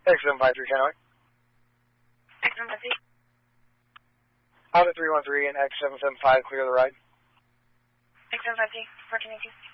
X753, Kennewick. X753. Honda 313 and X775, clear the ride. X753, 1482.